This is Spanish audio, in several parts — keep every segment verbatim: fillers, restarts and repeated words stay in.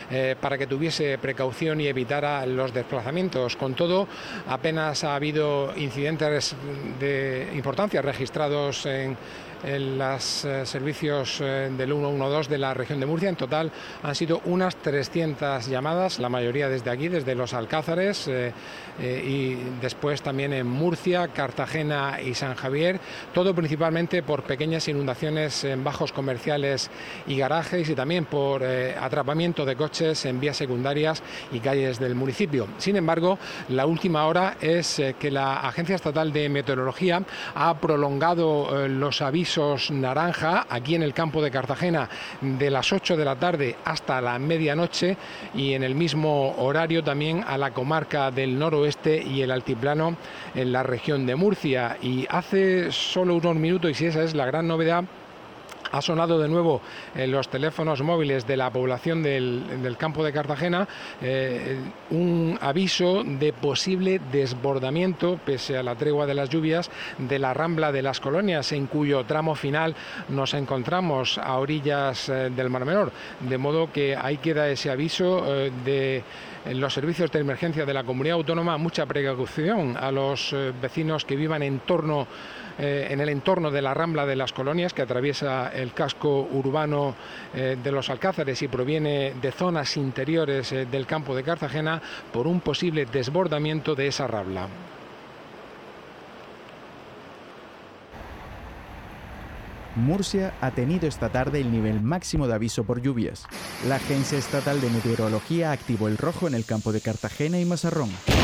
eh, para que tuviese precaución y evitara los desplazamientos. Con todo, apenas ha habido incidentes de importancia registrados en en los eh, servicios eh, del ciento doce de la región de Murcia. En total han sido unas trescientas llamadas, la mayoría desde aquí, desde los Alcázares, eh, eh, y después también en Murcia, Cartagena y San Javier, todo principalmente por pequeñas inundaciones en bajos comerciales y garajes, y también por eh, atrapamiento de coches en vías secundarias y calles del municipio. Sin embargo, la última hora es eh, que la Agencia Estatal de Meteorología ha prolongado eh, los avisos naranja aquí en el campo de Cartagena de las ocho de la tarde hasta la medianoche, y en el mismo horario también a la comarca del noroeste y el altiplano en la región de Murcia. Y hace solo unos minutos, y esa es la gran novedad, ha sonado de nuevo en los teléfonos móviles de la población del, del campo de Cartagena eh, un aviso de posible desbordamiento, pese a la tregua de las lluvias, de la Rambla de las Colonias, en cuyo tramo final nos encontramos a orillas eh, del Mar Menor. De modo que ahí queda ese aviso eh, de los servicios de emergencia de la comunidad autónoma. Mucha precaución a los eh, vecinos que vivan en torno Eh, en el entorno de la Rambla de las Colonias, que atraviesa el casco urbano eh, de los Alcázares y proviene de zonas interiores eh, del campo de Cartagena, por un posible desbordamiento de esa rambla. Murcia ha tenido esta tarde el nivel máximo de aviso por lluvias. La Agencia Estatal de Meteorología activó el rojo en el campo de Cartagena y Mazarrón.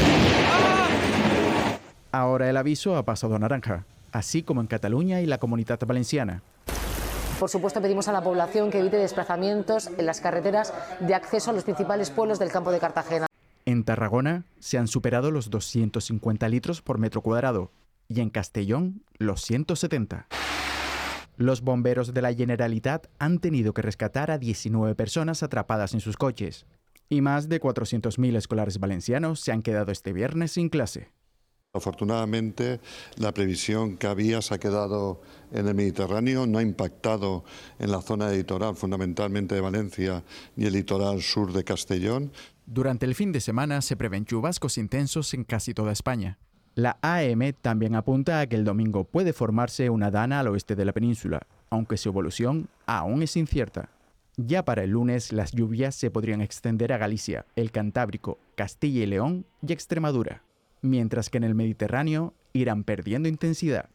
Ahora el aviso ha pasado a naranja, así como en Cataluña y la Comunitat Valenciana. Por supuesto, pedimos a la población que evite desplazamientos en las carreteras de acceso a los principales pueblos del campo de Cartagena. En Tarragona se han superado los doscientos cincuenta litros por metro cuadrado y en Castellón los ciento setenta. Los bomberos de la Generalitat han tenido que rescatar a diecinueve personas atrapadas en sus coches, y más de cuatrocientos mil escolares valencianos se han quedado este viernes sin clase. Afortunadamente, la previsión que había se ha quedado en el Mediterráneo, no ha impactado en la zona de litoral, fundamentalmente de Valencia, ni el litoral sur de Castellón. Durante el fin de semana se prevén chubascos intensos en casi toda España. La A E M también apunta a que el domingo puede formarse una dana al oeste de la península, aunque su evolución aún es incierta. Ya para el lunes, las lluvias se podrían extender a Galicia, el Cantábrico, Castilla y León y Extremadura, mientras que en el Mediterráneo irán perdiendo intensidad.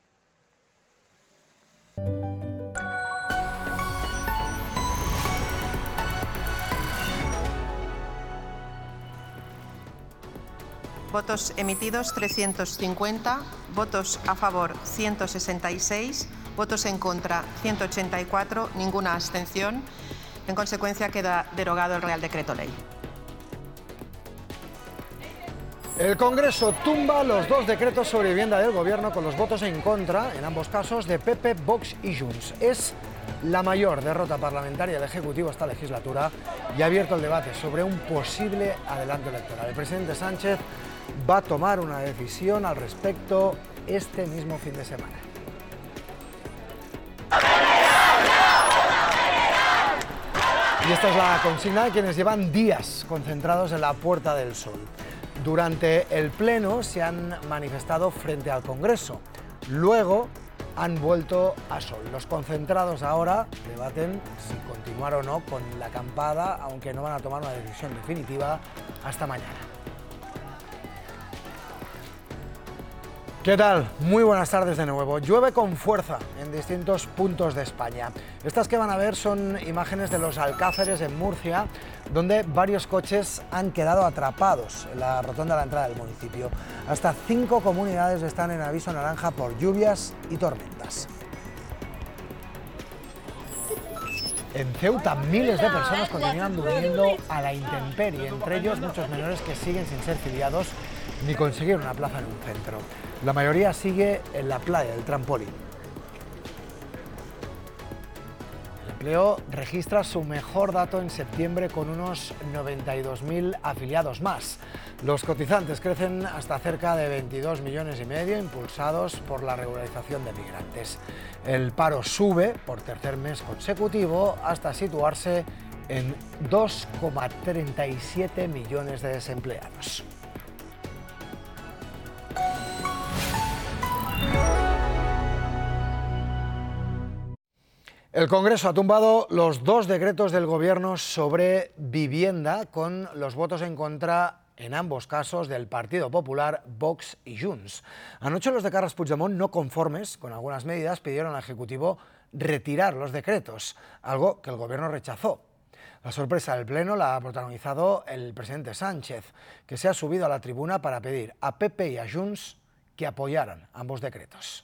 Votos emitidos trescientos cincuenta, votos a favor ciento sesenta y seis, votos en contra ciento ochenta y cuatro, ninguna abstención. En consecuencia, queda derogado el Real Decreto Ley. El Congreso tumba los dos decretos sobre vivienda del Gobierno con los votos en contra, en ambos casos, de P P, Vox y Junts. Es la mayor derrota parlamentaria del Ejecutivo esta legislatura y ha abierto el debate sobre un posible adelanto electoral. El presidente Sánchez va a tomar una decisión al respecto este mismo fin de semana. Y esta es la consigna de quienes llevan días concentrados en la Puerta del Sol. Durante el Pleno se han manifestado frente al Congreso. Luego han vuelto a Sol. Los concentrados ahora debaten si continuar o no con la acampada, aunque no van a tomar una decisión definitiva hasta mañana. ¿Qué tal? Muy buenas tardes de nuevo. Llueve con fuerza en distintos puntos de España. Estas que van a ver son imágenes de los Alcázares en Murcia, donde varios coches han quedado atrapados en la rotonda de la entrada del municipio. Hasta cinco comunidades están en aviso naranja por lluvias y tormentas. En Ceuta, miles de personas continúan durmiendo a la intemperie, entre ellos muchos menores que siguen sin ser filiados ni conseguir una plaza en un centro. La mayoría sigue en la playa del Trampolín. El empleo registra su mejor dato en septiembre con unos noventa y dos mil afiliados más. Los cotizantes crecen hasta cerca de veintidós millones y medio, impulsados por la regularización de migrantes. El paro sube por tercer mes consecutivo hasta situarse en dos coma treinta y siete millones de desempleados. El Congreso ha tumbado los dos decretos del Gobierno sobre vivienda, con los votos en contra, en ambos casos, del Partido Popular, Vox y Junts. Anoche los de Carles Puigdemont, no conformes con algunas medidas, pidieron al Ejecutivo retirar los decretos, algo que el Gobierno rechazó. La sorpresa del Pleno la ha protagonizado el presidente Sánchez, que se ha subido a la tribuna para pedir a P P y a Junts que apoyaran ambos decretos.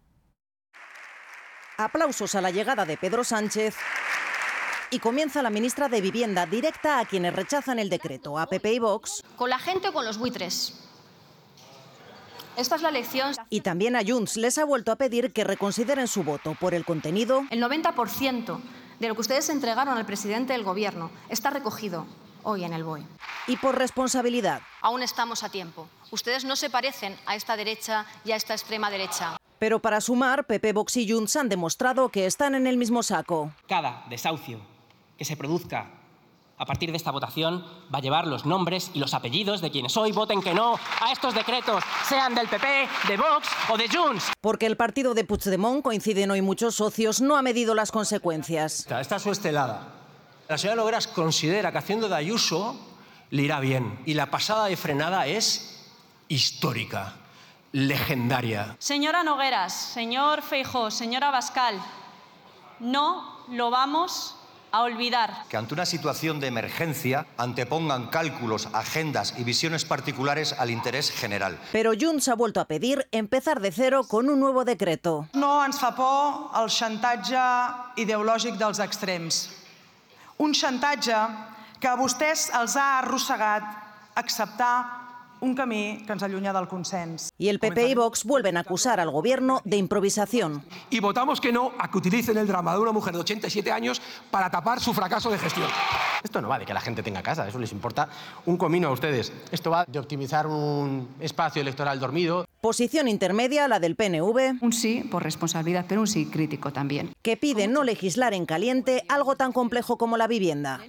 Aplausos a la llegada de Pedro Sánchez y comienza la ministra de Vivienda, directa a quienes rechazan el decreto, a P P y Vox. ¿Con la gente o con los buitres? Esta es la lección. Y también a Junts les ha vuelto a pedir que reconsideren su voto por el contenido. El noventa por ciento de lo que ustedes entregaron al presidente del Gobierno está recogido hoy en el B O E. Y por responsabilidad. Aún estamos a tiempo. Ustedes no se parecen a esta derecha y a esta extrema derecha. Pero para sumar, P P, Vox y Junts han demostrado que están en el mismo saco. Cada desahucio que se produzca a partir de esta votación va a llevar los nombres y los apellidos de quienes hoy voten que no a estos decretos, sean del P P, de Vox o de Junts. Porque el partido de Puigdemont, coinciden hoy muchos socios, no ha medido las consecuencias. Esta es su estelada. La señora Nogueras considera que haciendo de Ayuso le irá bien. Y la pasada de frenada es histórica, legendaria. Señora Nogueras, señor Feijóo, señora Abascal, no lo vamos a olvidar. Que ante una situación de emergencia antepongan cálculos, agendas y visiones particulares al interés general. Pero Junts ha vuelto a pedir empezar de cero con un nuevo decreto. No ens fa por el xantatge ideològic dels extrems. Un xantatge que a vostès els ha arrossegat acceptar un camí que ens allunya del consens. Y el P P y Vox vuelven a acusar al Gobierno de improvisación. Y votamos que no a que utilicen el drama de una mujer de ochenta y siete años para tapar su fracaso de gestión. Esto no va de que la gente tenga casa, eso les importa un comino a ustedes. Esto va de optimizar un espacio electoral dormido. Posición intermedia, la del P N V. Un sí por responsabilidad, pero un sí crítico también. Que pide no legislar en caliente algo tan complejo como la vivienda.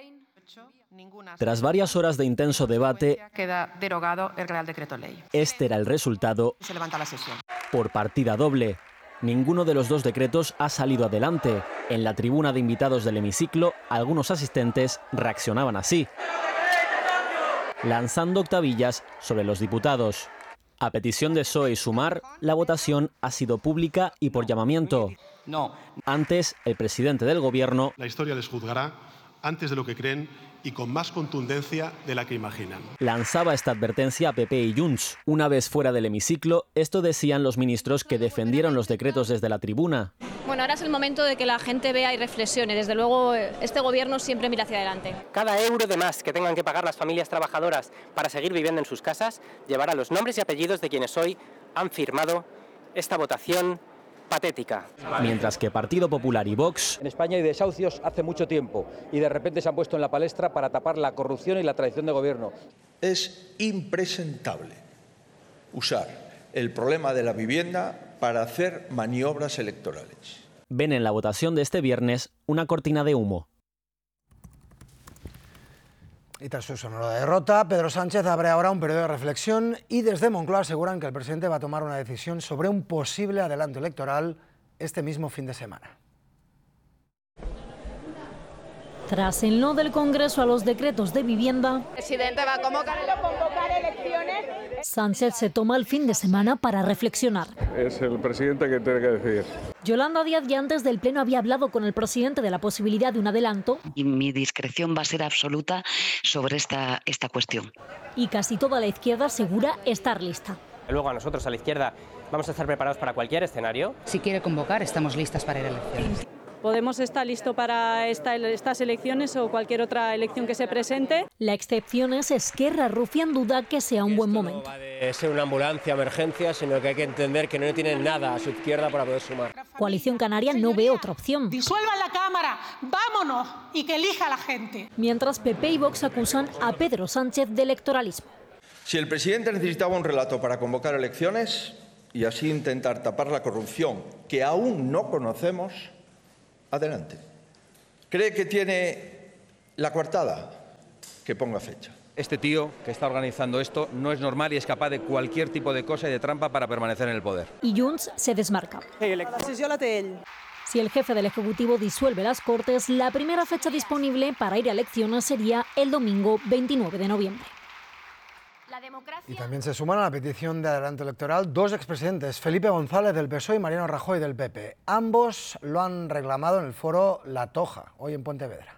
Tras varias horas de intenso debate, queda derogado el Real Decreto Ley. Este era el resultado. Se levanta la sesión. Por partida doble. Ninguno de los dos decretos ha salido adelante. En la tribuna de invitados del hemiciclo, algunos asistentes reaccionaban así, lanzando octavillas sobre los diputados. A petición de P S O E y Sumar, la votación ha sido pública y por llamamiento. No. Antes, el presidente del Gobierno... La historia les juzgará antes de lo que creen y con más contundencia de la que imaginan. Lanzaba esta advertencia a P P y Junts. Una vez fuera del hemiciclo, esto decían los ministros que defendieron los decretos desde la tribuna. Bueno, ahora es el momento de que la gente vea y reflexione. Desde luego, este Gobierno siempre mira hacia adelante. Cada euro de más que tengan que pagar las familias trabajadoras para seguir viviendo en sus casas llevará los nombres y apellidos de quienes hoy han firmado esta votación patética. Mientras que Partido Popular y Vox... En España hay desahucios hace mucho tiempo y de repente se han puesto en la palestra para tapar la corrupción y la traición de gobierno. Es impresentable usar el problema de la vivienda para hacer maniobras electorales. Ven en la votación de este viernes una cortina de humo. Y tras su sonora derrota, Pedro Sánchez abre ahora un periodo de reflexión y desde Moncloa aseguran que el presidente va a tomar una decisión sobre un posible adelanto electoral este mismo fin de semana. Tras el no del Congreso a los decretos de vivienda, el presidente va a convocar, convocar elecciones. Sánchez se toma el fin de semana para reflexionar. Es el presidente que tiene que decidir. Yolanda Díaz ya antes del Pleno había hablado con el presidente de la posibilidad de un adelanto. Y mi discreción va a ser absoluta sobre esta, esta cuestión. Y casi toda la izquierda asegura estar lista. Luego a nosotros, a la izquierda, vamos a estar preparados para cualquier escenario. Si quiere convocar, estamos listas para ir a elecciones. Podemos estar listos para esta, estas elecciones o cualquier otra elección que se presente. La excepción es Esquerra. Rufián duda que sea un buen momento. No va de ser una ambulancia, emergencia, sino que hay que entender que no tienen nada a su izquierda para poder sumar. Coalición Canaria no ve otra opción. Disuelvan la Cámara, vámonos y que elija la gente. Mientras P P y Vox acusan a Pedro Sánchez de electoralismo. Si el presidente necesitaba un relato para convocar elecciones y así intentar tapar la corrupción que aún no conocemos, adelante. ¿Cree que tiene La coartada, que ponga fecha. Este tío que está organizando esto no es normal y es capaz de cualquier tipo de cosa y de trampa para permanecer en el poder. Y Junts se desmarca. La decisió la té ell. Si el jefe del Ejecutivo disuelve las Cortes, la primera fecha disponible para ir a elecciones sería el domingo veintinueve de noviembre. Y también se suman a la petición de adelanto electoral dos expresidentes, Felipe González del P S O E y Mariano Rajoy del P P. Ambos lo han reclamado en el foro La Toja, hoy en Pontevedra.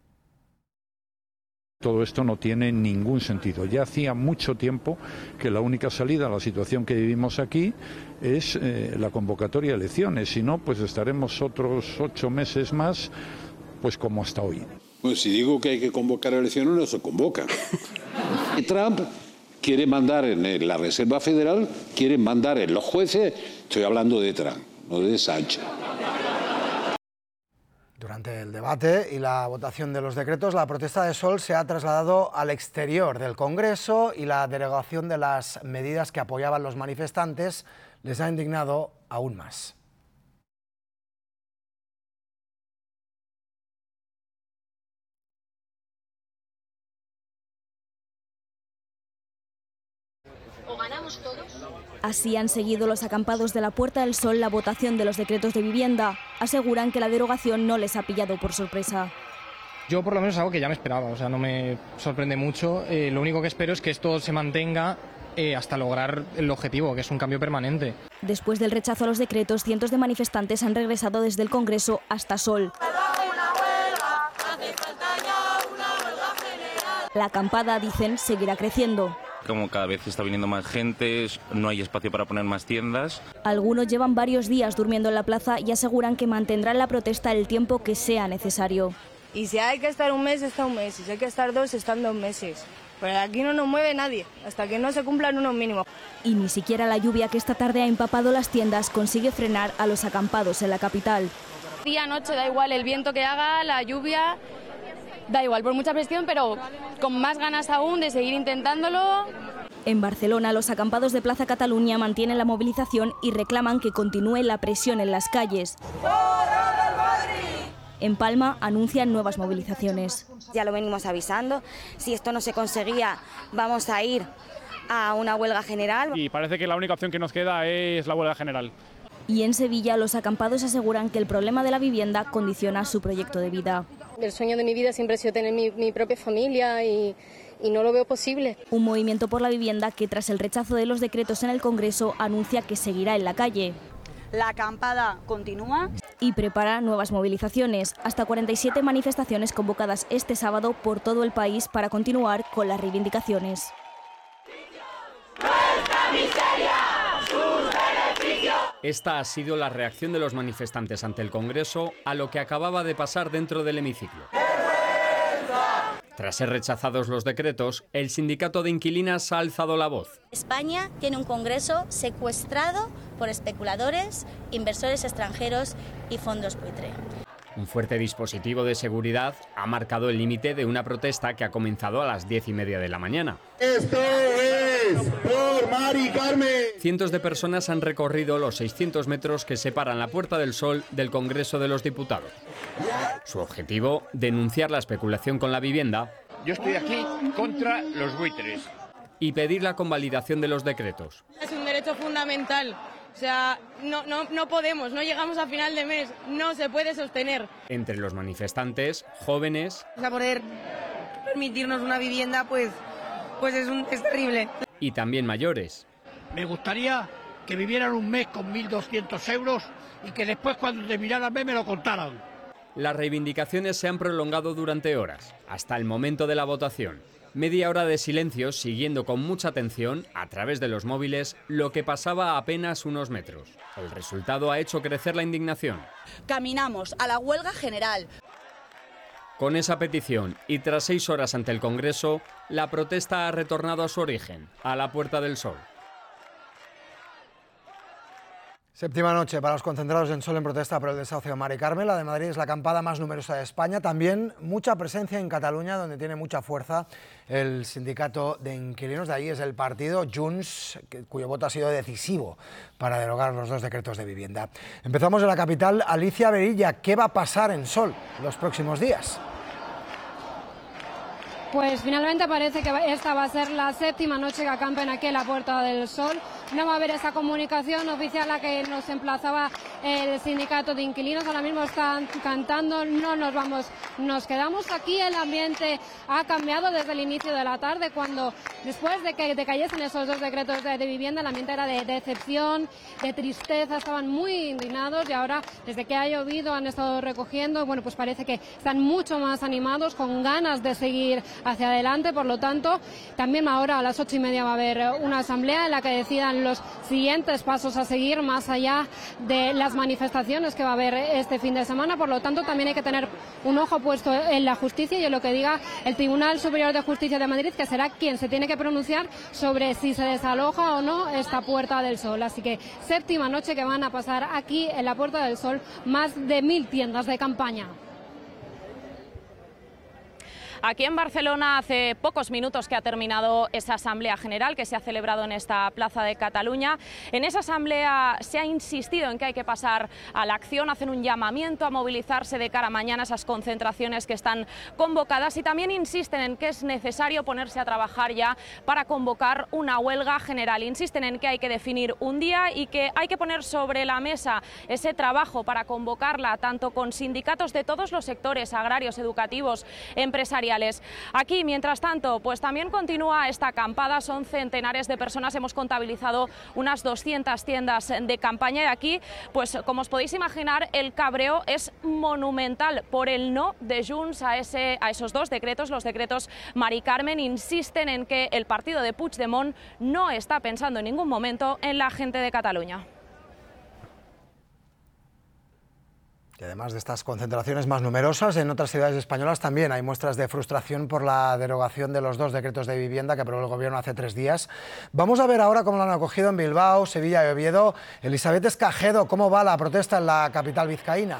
Todo esto no tiene ningún sentido. Ya hacía mucho tiempo que la única salida a la situación que vivimos aquí es eh, la convocatoria de elecciones. Si no, pues estaremos otros ocho meses más, pues como hasta hoy. Bueno, si digo que hay que convocar elecciones, no se convocan. Y Trump quiere mandar en la Reserva Federal, quiere mandar en los jueces, estoy hablando de Trump, no de Sánchez. Durante el debate y la votación de los decretos, la protesta de Sol se ha trasladado al exterior del Congreso y la derogación de las medidas que apoyaban los manifestantes les ha indignado aún más. ¿O ganamos todos? Así han seguido los acampados de la Puerta del Sol la votación de los decretos de vivienda. Aseguran que la derogación no les ha pillado por sorpresa. Yo por lo menos es algo que ya me esperaba, o sea, no me sorprende mucho. Eh, lo único que espero es que esto se mantenga eh, hasta lograr el objetivo, que es un cambio permanente. Después del rechazo a los decretos, cientos de manifestantes han regresado desde el Congreso hasta Sol. La acampada, dicen, seguirá creciendo. Como cada vez está viniendo más gente, no hay espacio para poner más tiendas. Algunos llevan varios días durmiendo en la plaza y aseguran que mantendrán la protesta el tiempo que sea necesario. Y si hay que estar un mes, está un mes. Y si hay que estar dos, están dos meses. Pero aquí no nos mueve nadie, hasta que no se cumplan unos mínimos. Y ni siquiera la lluvia que esta tarde ha empapado las tiendas consigue frenar a los acampados en la capital. Día, noche, da igual, el viento que haga, la lluvia... Da igual, por mucha presión, pero con más ganas aún de seguir intentándolo. En Barcelona, los acampados de Plaza Cataluña mantienen la movilización y reclaman que continúe la presión en las calles. En Palma anuncian nuevas movilizaciones. Ya lo venimos avisando, si esto no se conseguía, vamos a ir a una huelga general. Y parece que la única opción que nos queda es la huelga general. Y en Sevilla, los acampados aseguran que el problema de la vivienda condiciona su proyecto de vida. El sueño de mi vida siempre ha sido tener mi, mi propia familia y, y no lo veo posible. Un movimiento por la vivienda que, tras el rechazo de los decretos en el Congreso, anuncia que seguirá en la calle. La acampada continúa. Y prepara nuevas movilizaciones, hasta cuarenta y siete manifestaciones convocadas este sábado por todo el país para continuar con las reivindicaciones. ¡Nuestra miseria! ¡Sus beneficios! Esta ha sido la reacción de los manifestantes ante el Congreso a lo que acababa de pasar dentro del hemiciclo. Tras ser rechazados los decretos, el sindicato de inquilinas ha alzado la voz. España tiene un Congreso secuestrado por especuladores, inversores extranjeros y fondos buitre. Un fuerte dispositivo de seguridad ha marcado el límite de una protesta que ha comenzado a las diez y media de la mañana. ¡Esto es por Mari Carmen! Cientos de personas han recorrido los seiscientos metros que separan la Puerta del Sol del Congreso de los Diputados. Su objetivo, denunciar la especulación con la vivienda. Yo estoy aquí contra los buitres. Y pedir la convalidación de los decretos. Es un derecho fundamental. O sea, no, no, no podemos, no llegamos a final de mes, no se puede sostener. Entre los manifestantes, jóvenes... O sea, poder permitirnos una vivienda, pues, pues es, un, es terrible. Y también mayores. Me gustaría que vivieran un mes con mil doscientos euros y que después, cuando terminaran el mes, me lo contaran. Las reivindicaciones se han prolongado durante horas, hasta el momento de la votación. Media hora de silencio siguiendo con mucha atención, a través de los móviles, lo que pasaba a apenas unos metros. El resultado ha hecho crecer la indignación. Caminamos a la huelga general. Con esa petición y tras seis horas ante el Congreso, la protesta ha retornado a su origen, a la Puerta del Sol. Séptima noche para los concentrados en Sol en protesta por el desahucio de Mari Carmen. La de Madrid es la acampada más numerosa de España. También mucha presencia en Cataluña, donde tiene mucha fuerza el sindicato de inquilinos. De ahí es el partido Junts, cuyo voto ha sido decisivo para derogar los dos decretos de vivienda. Empezamos en la capital. Alicia Berilla, ¿qué va a pasar en Sol los próximos días? Pues finalmente parece que esta va a ser la séptima noche que acampen aquí en la Puerta del Sol. No va a haber esa comunicación oficial a la que nos emplazaba el sindicato de inquilinos. Ahora mismo están cantando, no nos vamos, nos quedamos aquí. El ambiente ha cambiado desde el inicio de la tarde, cuando después de que decayesen esos dos decretos de, de vivienda, el ambiente era de decepción, de tristeza, estaban muy indignados, y ahora, desde que ha llovido, han estado recogiendo. Bueno, pues parece que están mucho más animados, con ganas de seguir hacia adelante. Por lo tanto, también ahora a las ocho y media va a haber una asamblea en la que decidan los siguientes pasos a seguir, más allá de las manifestaciones que va a haber este fin de semana. Por lo tanto, también hay que tener un ojo puesto en la justicia y en lo que diga el Tribunal Superior de Justicia de Madrid, que será quien se tiene que pronunciar sobre si se desaloja o no esta Puerta del Sol. Así que séptima noche que van a pasar aquí en la Puerta del Sol más de mil tiendas de campaña. Aquí en Barcelona, hace pocos minutos que ha terminado esa Asamblea General que se ha celebrado en esta Plaza de Cataluña. En esa asamblea se ha insistido en que hay que pasar a la acción, hacen un llamamiento a movilizarse de cara a mañana, esas concentraciones que están convocadas, y también insisten en que es necesario ponerse a trabajar ya para convocar una huelga general. Insisten en que hay que definir un día y que hay que poner sobre la mesa ese trabajo para convocarla, tanto con sindicatos de todos los sectores, agrarios, educativos, empresariales. Aquí, mientras tanto, pues también continúa esta acampada, son centenares de personas, hemos contabilizado unas doscientas tiendas de campaña, y aquí, pues como os podéis imaginar, el cabreo es monumental por el no de Junts a, ese, a esos dos decretos, los decretos Mari Carmen. Insisten en que el partido de Puigdemont no está pensando en ningún momento en la gente de Cataluña. Y además de estas concentraciones más numerosas, en otras ciudades españolas también hay muestras de frustración por la derogación de los dos decretos de vivienda que aprobó el Gobierno hace tres días. Vamos a ver ahora cómo lo han acogido en Bilbao, Sevilla y Oviedo. Elizabeth Escajedo, ¿cómo va la protesta en la capital vizcaína?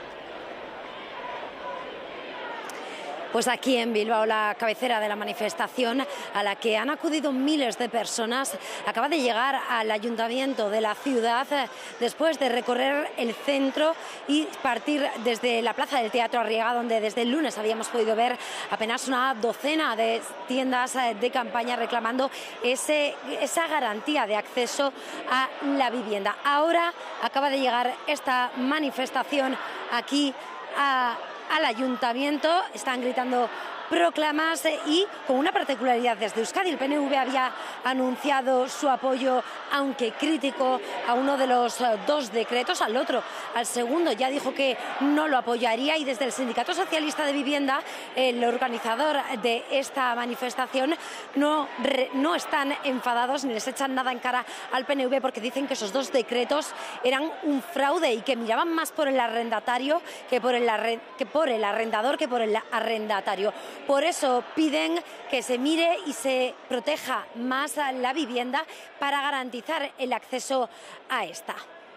Pues aquí en Bilbao, la cabecera de la manifestación a la que han acudido miles de personas acaba de llegar al ayuntamiento de la ciudad después de recorrer el centro y partir desde la plaza del Teatro Arriaga, donde desde el lunes habíamos podido ver apenas una docena de tiendas de campaña reclamando ese, esa garantía de acceso a la vivienda. Ahora acaba de llegar esta manifestación aquí a al ayuntamiento, están gritando proclamas y con una particularidad desde Euskadi. El P N V había anunciado su apoyo, aunque crítico, a uno de los dos decretos, al otro, al segundo, ya dijo que no lo apoyaría, y desde el Sindicato Socialista de Vivienda, el organizador de esta manifestación, no, no están enfadados ni les echan nada en cara al P N V, porque dicen que esos dos decretos eran un fraude y que miraban más por el arrendatario que por el, arre, que por el arrendador que por el arrendatario. Por eso piden que se mire y se proteja más a la vivienda para garantizar el acceso a esta.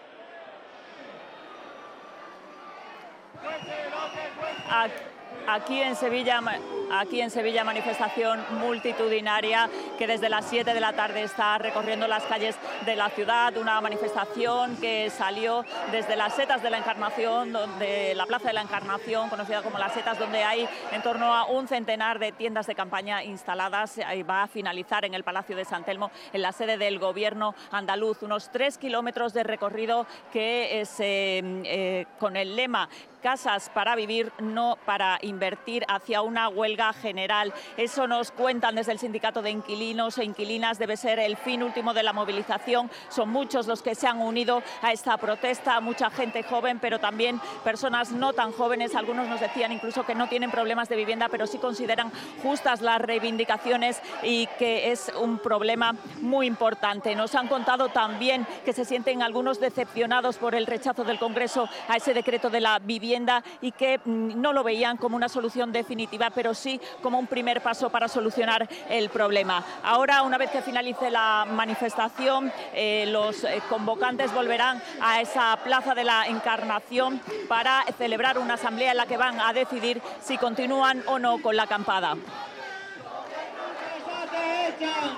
Aquí en Sevilla, aquí en Sevilla, manifestación multitudinaria que desde las siete de la tarde está recorriendo las calles de la ciudad. Una manifestación que salió desde las Setas de la Encarnación, donde la Plaza de la Encarnación, conocida como las Setas, donde hay en torno a un centenar de tiendas de campaña instaladas. Ahí va a finalizar en el Palacio de San Telmo, en la sede del Gobierno andaluz. Unos tres kilómetros de recorrido que es eh, eh, con el lema "Casas para vivir, no para invertir", hacia una huelga general. Eso nos cuentan desde el Sindicato de Inquilinos e Inquilinas. Debe ser el fin último de la movilización. Son muchos los que se han unido a esta protesta, mucha gente joven, pero también personas no tan jóvenes. Algunos nos decían incluso que no tienen problemas de vivienda, pero sí consideran justas las reivindicaciones y que es un problema muy importante. Nos han contado también que se sienten algunos decepcionados por el rechazo del Congreso a ese decreto de la vivienda y que no lo veían como una solución definitiva, pero sí como un primer paso para solucionar el problema. Ahora, una vez que finalice la manifestación, eh, los convocantes volverán a esa Plaza de la Encarnación para celebrar una asamblea en la que van a decidir si continúan o no con la acampada.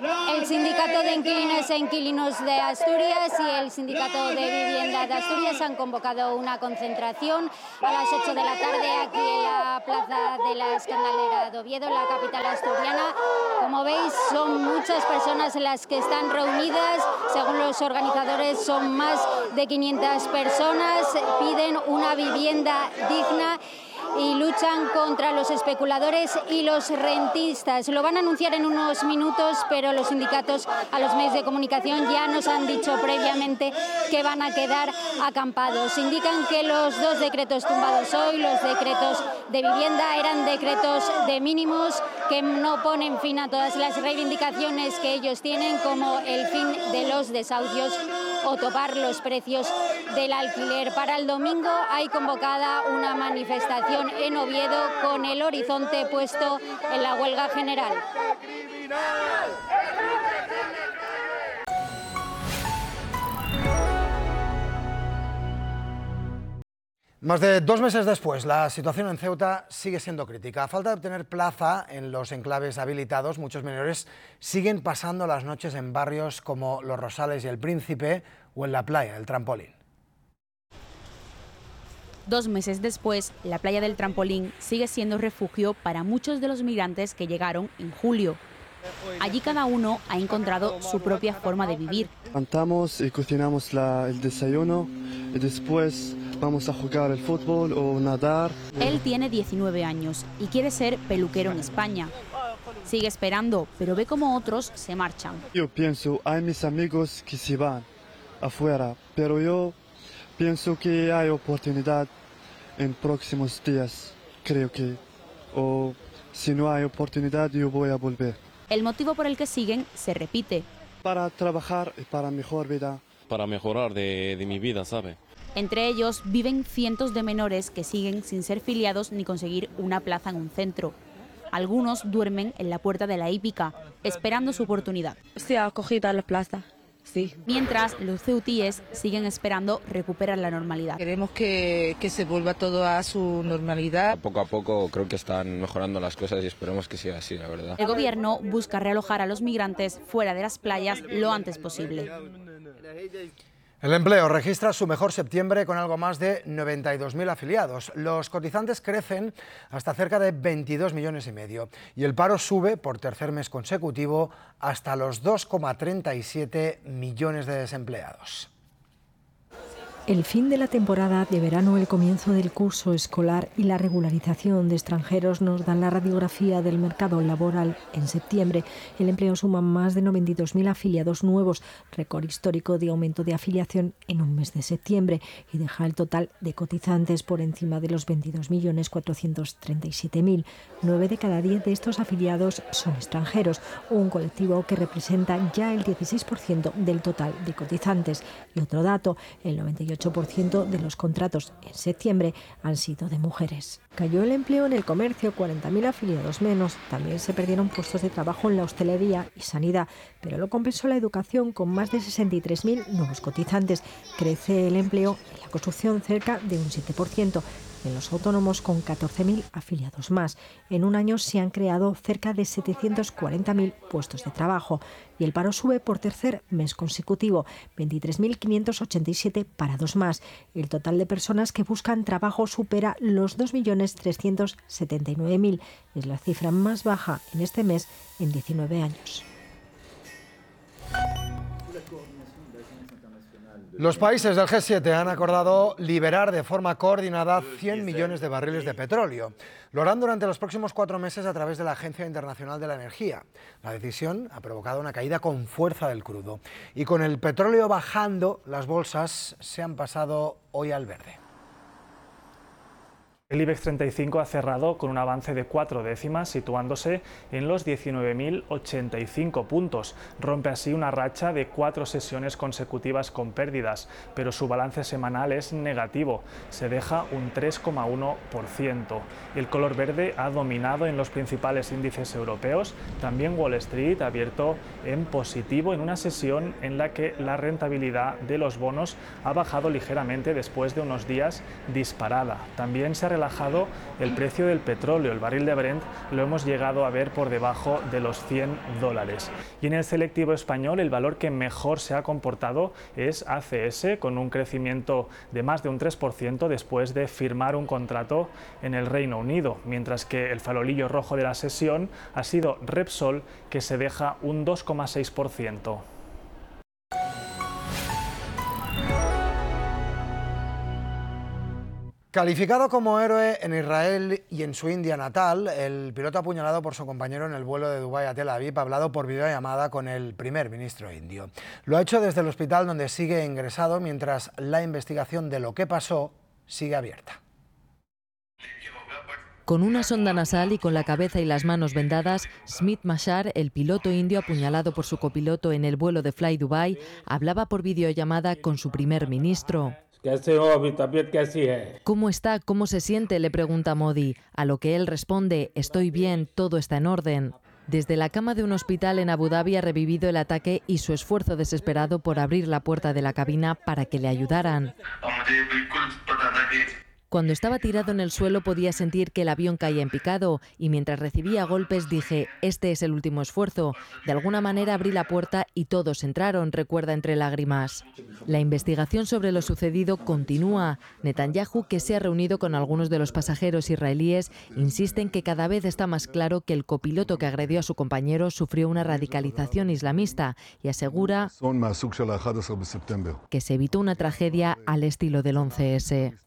El Sindicato de Inquilinos e Inquilinos de Asturias y el Sindicato de Vivienda de Asturias han convocado una concentración a las ocho de la tarde aquí en la Plaza de la Escandalera de Oviedo, en la capital asturiana. Como veis, son muchas personas las que están reunidas. Según los organizadores, son más de quinientas personas. Piden una vivienda digna y luchan contra los especuladores y los rentistas. Lo van a anunciar en unos minutos, pero los sindicatos a los medios de comunicación ya nos han dicho previamente que van a quedar acampados. Indican que los dos decretos tumbados hoy, los decretos de vivienda, eran decretos de mínimos que no ponen fin a todas las reivindicaciones que ellos tienen, como el fin de los desahucios o topar los precios del alquiler. Para el domingo hay convocada una manifestación en Oviedo con el horizonte puesto en la huelga general. Más de dos meses después, la situación en Ceuta sigue siendo crítica. A falta de obtener plaza en los enclaves habilitados, muchos menores siguen pasando las noches en barrios como Los Rosales y El Príncipe o en la playa del Trampolín. Dos meses después, la playa del Trampolín sigue siendo refugio para muchos de los migrantes que llegaron en julio. Allí cada uno ha encontrado su propia forma de vivir. Cantamos y cocinamos la, el desayuno y después vamos a jugar al fútbol o nadar. Él tiene diecinueve años y quiere ser peluquero en España. Sigue esperando, pero ve como otros se marchan. Yo pienso, hay mis amigos que se van afuera, pero yo pienso que hay oportunidad en próximos días, creo que. O si no hay oportunidad, yo voy a volver. El motivo por el que siguen se repite. Para trabajar y para mejor vida. Para mejorar de, de mi vida, ¿sabe? Entre ellos viven cientos de menores que siguen sin ser filiados ni conseguir una plaza en un centro. Algunos duermen en la puerta de la hípica, esperando su oportunidad. Sí, acogida a la plaza. Sí. Mientras, los ceutíes siguen esperando recuperar la normalidad. Queremos que, que se vuelva todo a su normalidad. Poco a poco creo que están mejorando las cosas y esperemos que siga así, la verdad. El gobierno busca realojar a los migrantes fuera de las playas lo antes posible. El empleo registra su mejor septiembre con algo más de noventa y dos mil afiliados. Los cotizantes crecen hasta cerca de veintidós millones y medio y el paro sube por tercer mes consecutivo hasta los dos coma treinta y siete millones de desempleados. El fin de la temporada de verano, el comienzo del curso escolar y la regularización de extranjeros nos dan la radiografía del mercado laboral. En septiembre, el empleo suma más de noventa y dos mil afiliados nuevos, récord histórico de aumento de afiliación en un mes de septiembre, y deja el total de cotizantes por encima de los veintidós millones cuatrocientos treinta y siete mil. Nueve de cada diez de estos afiliados son extranjeros, un colectivo que representa ya el dieciséis por ciento del total de cotizantes. Y otro dato, el noventa y ocho por ciento de los contratos en septiembre han sido de mujeres. Cayó el empleo en el comercio, cuarenta mil afiliados menos. También se perdieron puestos de trabajo en la hostelería y sanidad, pero lo compensó la educación con más de sesenta y tres mil nuevos cotizantes. Crece el empleo en la construcción cerca de un siete por ciento. En los autónomos, con catorce mil afiliados más. En un año se han creado cerca de setecientos cuarenta mil puestos de trabajo. Y el paro sube por tercer mes consecutivo, veintitrés mil quinientos ochenta y siete parados más. El total de personas que buscan trabajo supera los dos millones trescientos setenta y nueve mil. Es la cifra más baja en este mes en diecinueve años. Los países del G siete han acordado liberar de forma coordinada cien millones de barriles de petróleo. Lo harán durante los próximos cuatro meses a través de la Agencia Internacional de la Energía. La decisión ha provocado una caída con fuerza del crudo. Y con el petróleo bajando, las bolsas se han pasado hoy al verde. El IBEX treinta y cinco ha cerrado con un avance de cuatro décimas, situándose en los diecinueve mil ochenta y cinco puntos. Rompe así una racha de cuatro sesiones consecutivas con pérdidas, pero su balance semanal es negativo, se deja un tres coma uno por ciento. El color verde ha dominado en los principales índices europeos. También Wall Street ha abierto en positivo en una sesión en la que la rentabilidad de los bonos ha bajado ligeramente después de unos días disparada. También se ha relajado el precio del petróleo. El barril de Brent lo hemos llegado a ver por debajo de los cien dólares. Y en el selectivo español el valor que mejor se ha comportado es A C S, con un crecimiento de más de un tres por ciento después de firmar un contrato en el Reino Unido, mientras que el farolillo rojo de la sesión ha sido Repsol, que se deja un dos coma seis por ciento. Calificado como héroe en Israel y en su India natal, el piloto apuñalado por su compañero en el vuelo de Dubái a Tel Aviv ha hablado por videollamada con el primer ministro indio. Lo ha hecho desde el hospital donde sigue ingresado, mientras la investigación de lo que pasó sigue abierta. Con una sonda nasal y con la cabeza y las manos vendadas, Smit Mashar, el piloto indio apuñalado por su copiloto en el vuelo de Fly Dubai, hablaba por videollamada con su primer ministro. ¿Cómo está? ¿Cómo se siente?, le pregunta Modi, a lo que él responde: estoy bien, todo está en orden. Desde la cama de un hospital en Abu Dhabi ha revivido el ataque y su esfuerzo desesperado por abrir la puerta de la cabina para que le ayudaran. Cuando estaba tirado en el suelo podía sentir que el avión caía en picado y mientras recibía golpes dije: este es el último esfuerzo. De alguna manera abrí la puerta y todos entraron, recuerda entre lágrimas. La investigación sobre lo sucedido continúa. Netanyahu, que se ha reunido con algunos de los pasajeros israelíes, insiste en que cada vez está más claro que el copiloto que agredió a su compañero sufrió una radicalización islamista y asegura que se evitó una tragedia al estilo del once ese.